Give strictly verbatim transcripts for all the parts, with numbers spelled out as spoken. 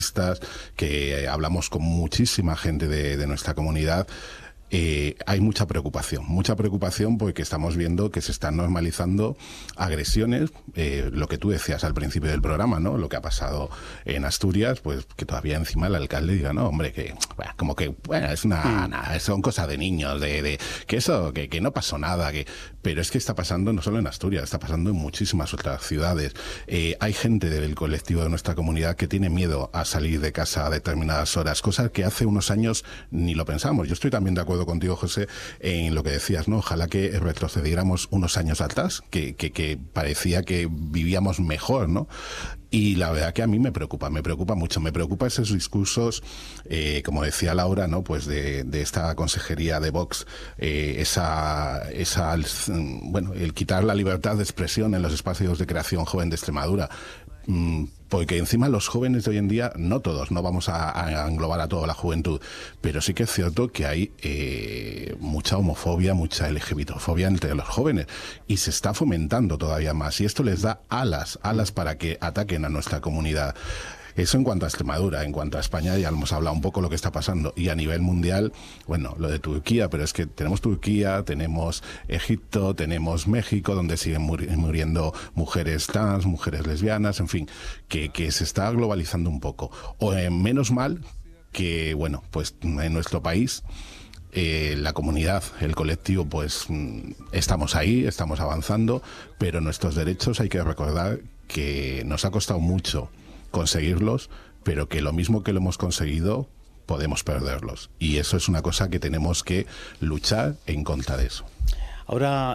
que hablamos con muchísima gente de, de nuestra comunidad. Eh, hay mucha preocupación, mucha preocupación porque estamos viendo que se están normalizando agresiones, eh, lo que tú decías al principio del programa, ¿no? Lo que ha pasado en Asturias, pues que todavía encima el alcalde diga, no, hombre, que bueno, como que bueno, es una, una son cosas de niños, de, de que eso, que, que no pasó nada, que pero es que está pasando no solo en Asturias, está pasando en muchísimas otras ciudades. Eh, hay gente del colectivo de nuestra comunidad que tiene miedo a salir de casa a determinadas horas, cosas que hace unos años ni lo pensamos. Yo estoy también de acuerdo contigo, José, en lo que decías, ¿no? Ojalá que retrocediéramos unos años atrás, que, que, que parecía que vivíamos mejor, ¿no? Y la verdad que a mí me preocupa, me preocupa mucho, me preocupa esos discursos, eh, como decía Laura, ¿no? Pues de, de esta consejería de Vox, eh, esa, esa, bueno, el quitar la libertad de expresión en los espacios de creación joven de Extremadura. Porque encima los jóvenes de hoy en día, no todos, no vamos a, a englobar a toda la juventud, pero sí que es cierto que hay eh, mucha homofobia, mucha LGBTfobia entre los jóvenes y se está fomentando todavía más y esto les da alas, alas para que ataquen a nuestra comunidad. Eso en cuanto a Extremadura. En cuanto a España ya hemos hablado un poco lo que está pasando y a nivel mundial, bueno, lo de Turquía, pero es que tenemos Turquía, tenemos Egipto, tenemos México, donde siguen muriendo mujeres trans, mujeres lesbianas, en fin, que, que se está globalizando un poco. O eh, menos mal que, bueno, pues en nuestro país Eh, la comunidad, el colectivo, pues estamos ahí, estamos avanzando, pero nuestros derechos hay que recordar que nos ha costado mucho conseguirlos, pero que lo mismo que lo hemos conseguido, podemos perderlos. Y eso es una cosa que tenemos que luchar en contra de eso. Ahora,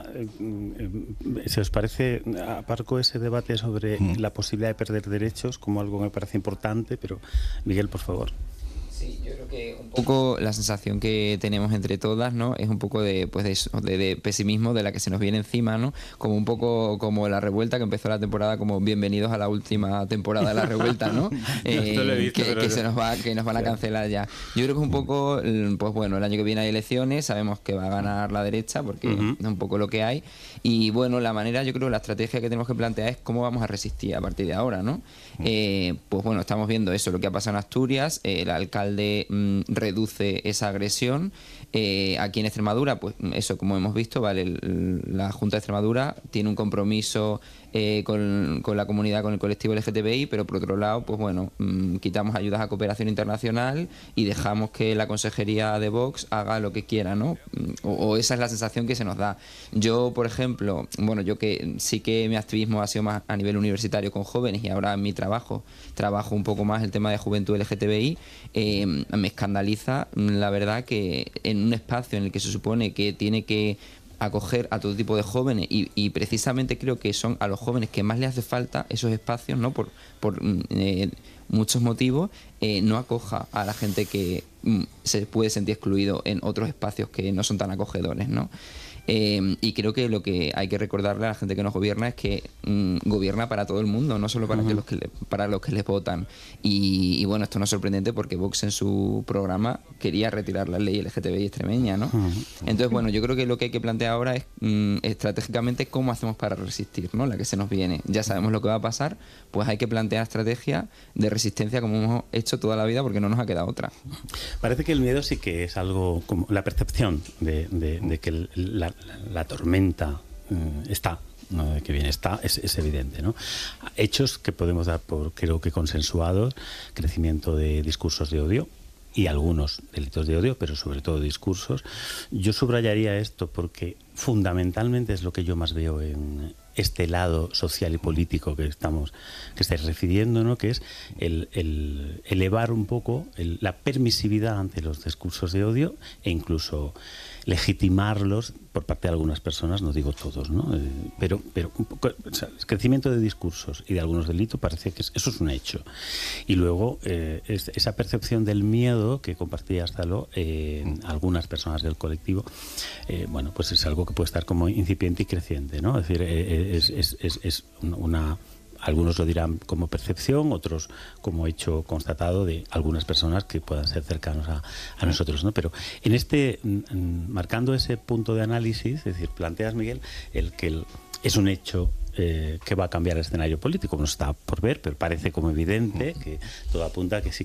¿se os parece, aparco ese debate sobre mm. la posibilidad de perder derechos como algo que me parece importante, pero Miguel, por favor. Sí, yo creo que un poco la sensación que tenemos entre todas, ¿no? Es un poco de, pues de, eso, de, de pesimismo de la que se nos viene encima, ¿no? Como un poco como la revuelta que empezó la temporada, como bienvenidos a la última temporada de la revuelta, ¿no? Eh, visto, que, que se nos va, que nos van a cancelar ya. Yo creo que es un poco, pues bueno, el año que viene hay elecciones, sabemos que va a ganar la derecha porque uh-huh. es un poco lo que hay. Y bueno, la manera, yo creo, la estrategia que tenemos que plantear es cómo vamos a resistir a partir de ahora, ¿no? Eh, pues bueno, estamos viendo eso, lo que ha pasado en Asturias, eh, el alcalde mmm, reduce esa agresión. Eh, aquí en Extremadura, pues eso, como hemos visto, vale, el, la Junta de Extremadura tiene un compromiso eh, con, con la comunidad, con el colectivo L G T B I, pero por otro lado, pues bueno, mmm, quitamos ayudas a cooperación internacional y dejamos que la consejería de Vox haga lo que quiera, ¿no? O, o esa es la sensación que se nos da. Yo, por ejemplo, bueno, yo que sí que mi activismo ha sido más a nivel universitario con jóvenes y ahora en mi trabajo trabajo un poco más el tema de juventud L G T B I, eh, me escandaliza la verdad que en un espacio en el que se supone que tiene que acoger a todo tipo de jóvenes y, y precisamente creo que son a los jóvenes que más les hace falta esos espacios, ¿no? Por, por eh, muchos motivos, eh, no acoja a la gente que mm, se puede sentir excluido en otros espacios que no son tan acogedores, ¿no? Eh, y creo que lo que hay que recordarle a la gente que nos gobierna es que mmm, gobierna para todo el mundo, no solo para, uh-huh. que los que le, para los que les votan. Y, y bueno, esto no es sorprendente porque Vox en su programa quería retirar la ley L G T B I extremeña, ¿no? Uh-huh. Entonces, bueno, yo creo que lo que hay que plantear ahora es mmm, estratégicamente cómo hacemos para resistir, ¿no? La que se nos viene. Ya sabemos lo que va a pasar, pues hay que plantear estrategias de resistencia como hemos hecho toda la vida porque no nos ha quedado otra. Parece que el miedo sí que es algo como la percepción de, de, de que el, la La, la tormenta eh, está, ¿no? Que bien está, es, es evidente, ¿no? Hechos que podemos dar por, creo que consensuados, crecimiento de discursos de odio y algunos delitos de odio, pero sobre todo discursos. Yo subrayaría esto porque fundamentalmente es lo que yo más veo en este lado social y político que estamos que estáis refiriendo, ¿no? Que es el, el elevar un poco el, la permisividad ante los discursos de odio e incluso legitimarlos por parte de algunas personas, no digo todos, ¿no? Eh, pero pero un poco, o sea, el crecimiento de discursos y de algunos delitos parece que es, eso es un hecho. Y luego eh, es, esa percepción del miedo que compartía hasta lo eh, algunas personas del colectivo, eh, bueno, pues es algo que puede estar como incipiente y creciente, ¿no? Es decir, eh, es, es, es, es una... Algunos lo dirán como percepción, otros como hecho constatado de algunas personas que puedan ser cercanos a, a nosotros, ¿no? Pero en este, marcando ese punto de análisis, es decir, planteas, Miguel, el que el, es un hecho eh, que va a cambiar el escenario político. No está por ver, pero parece como evidente que todo apunta a que sí